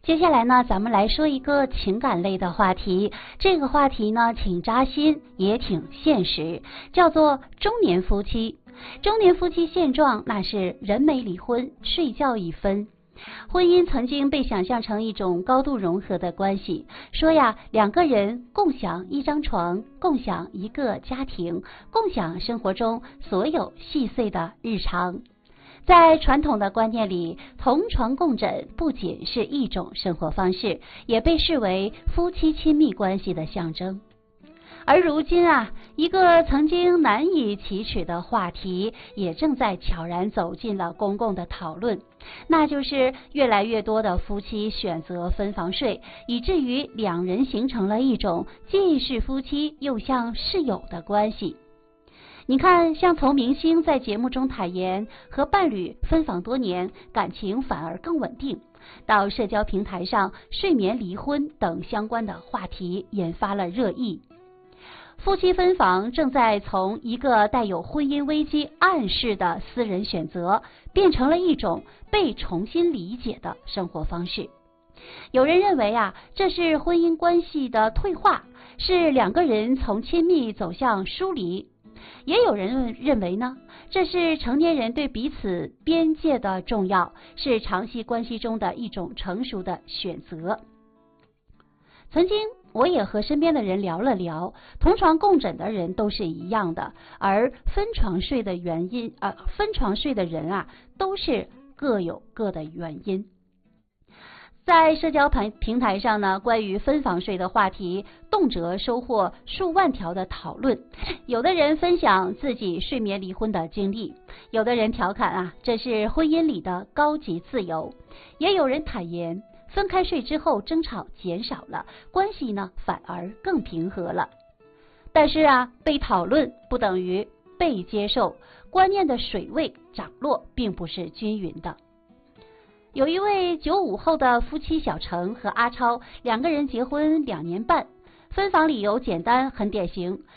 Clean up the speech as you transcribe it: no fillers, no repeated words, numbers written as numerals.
接下来呢，咱们来说一个情感类的话题。这个话题呢，挺扎心，也挺现实，叫做中年夫妻。中年夫妻现状，那是人没离婚，睡觉一分。婚姻曾经被想象成一种高度融合的关系，说呀，两个人共享一张床，共享一个家庭，共享生活中所有细碎的日常。在传统的观念里，同床共枕不仅是一种生活方式，也被视为夫妻亲密关系的象征。而如今啊，一个曾经难以启齿的话题，也正在悄然走进了公共的讨论，那就是越来越多的夫妻选择分房睡，以至于两人形成了一种既是夫妻又像室友的关系。你看，像从明星在节目中坦言和伴侣分房多年，感情反而更稳定，到社交平台上睡眠离婚等相关的话题引发了热议。夫妻分房正在从一个带有婚姻危机暗示的私人选择，变成了一种被重新理解的生活方式。有人认为啊，这是婚姻关系的退化，是两个人从亲密走向疏离。也有人认为呢，这是成年人对彼此边界的重要，是长期关系中的一种成熟的选择。曾经我也和身边的人聊了聊，同床共枕的人都是一样的，而分床睡的人啊，都是各有各的原因。在社交平台上呢，关于分房睡的话题动辄收获数万条的讨论。有的人分享自己睡眠离婚的经历，有的人调侃啊，这是婚姻里的高级自由，也有人坦言分开睡之后争吵减少了，关系呢反而更平和了。但是啊，被讨论不等于被接受，观念的水位涨落并不是均匀的。有一位95后的夫妻小程和阿超，两个人结婚2年半，分房理由简单，很典型，